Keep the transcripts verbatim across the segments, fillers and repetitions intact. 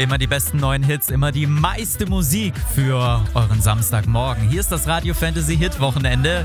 Immer die besten neuen Hits, immer die meiste Musik für euren Samstagmorgen. Hier ist das Radio Fantasy Hit Wochenende.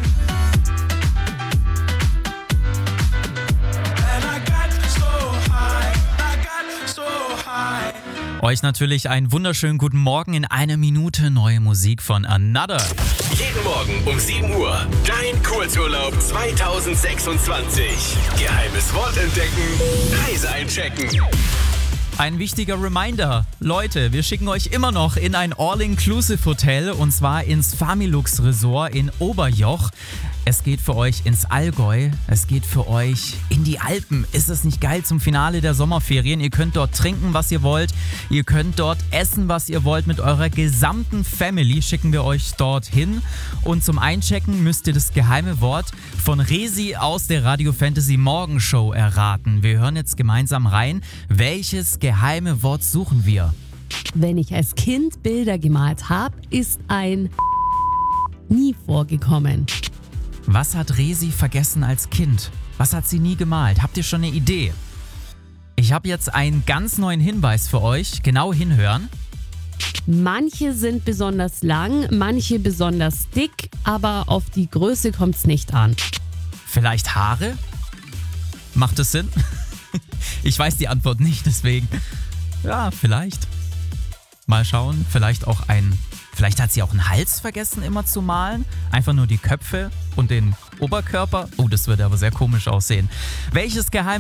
Euch natürlich einen wunderschönen guten Morgen. In einer Minute neue Musik von Another. Jeden Morgen um sieben Uhr. Dein Kurzurlaub zwanzig sechsundzwanzig. Geheimes Wort entdecken. Reise einchecken. Ein wichtiger Reminder. Leute, wir schicken euch immer noch in ein All-Inclusive-Hotel und zwar ins Familux Resort in Oberjoch. Es geht für euch ins Allgäu, es geht für euch in die Alpen. Ist das nicht geil zum Finale der Sommerferien? Ihr könnt dort trinken, was ihr wollt. Ihr könnt dort essen, was ihr wollt. Mit eurer gesamten Family schicken wir euch dorthin. Und zum Einchecken müsst ihr das geheime Wort von Resi aus der Radio Fantasy Morgenshow erraten. Wir hören jetzt gemeinsam rein. Welches geheime Wort suchen wir? Wenn ich als Kind Bilder gemalt habe, ist ein nie vorgekommen. Was hat Resi vergessen als Kind? Was hat sie nie gemalt? Habt ihr schon eine Idee? Ich habe jetzt einen ganz neuen Hinweis für euch. Genau hinhören. Manche sind besonders lang, manche besonders dick, aber auf die Größe kommt es nicht an. Vielleicht Haare? Macht es Sinn? Ich weiß die Antwort nicht, deswegen. Ja, vielleicht. Mal schauen. Vielleicht auch ein... Vielleicht hat sie auch einen Hals vergessen immer zu malen. Einfach nur die Köpfe und den Oberkörper. Oh, das würde aber sehr komisch aussehen. Welches Geheim